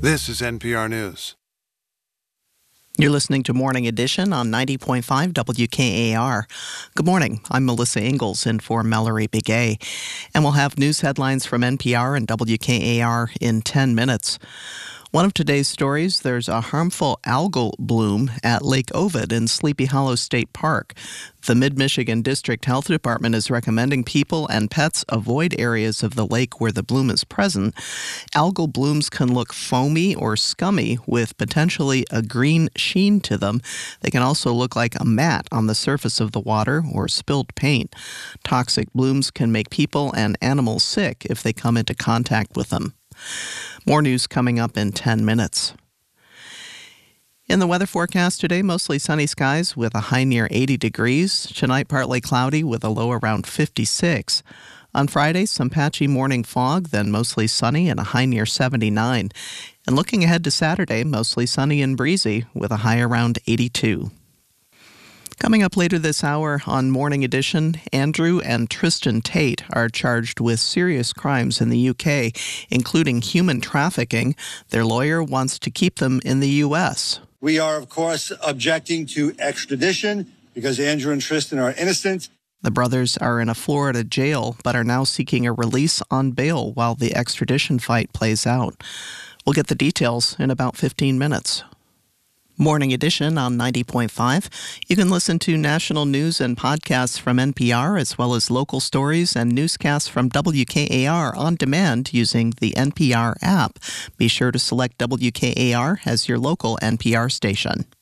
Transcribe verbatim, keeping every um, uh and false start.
This is N P R News. You're listening to Morning Edition on ninety point five W K A R. Good morning. I'm Melissa Ingalls in for Mallory Begay. And we'll have news headlines from N P R and W K A R in ten minutes. One of today's stories, there's a harmful algal bloom at Lake Ovid in Sleepy Hollow State Park. The Mid-Michigan District Health Department is recommending people and pets avoid areas of the lake where the bloom is present. Algal blooms can look foamy or scummy with potentially a green sheen to them. They can also look like a mat on the surface of the water or spilled paint. Toxic blooms can make people and animals sick if they come into contact with them. More news coming up in ten minutes. In the weather forecast today, mostly sunny skies with a high near eighty degrees. Tonight, partly cloudy with a low around fifty-six. On Friday, some patchy morning fog, then mostly sunny and a high near seventy-nine. And looking ahead to Saturday, mostly sunny and breezy with a high around eighty-two. Coming up later this hour on Morning Edition, Andrew and Tristan Tate are charged with serious crimes in the U K, including human trafficking. Their lawyer wants to keep them in the U S. We are, of course, objecting to extradition because Andrew and Tristan are innocent. The brothers are in a Florida jail, but are now seeking a release on bail while the extradition fight plays out. We'll get the details in about fifteen minutes. Morning Edition on ninety point five. You can listen to national news and podcasts from N P R, as well as local stories and newscasts from W K A R on demand using the N P R app. Be sure to select W K A R as your local N P R station.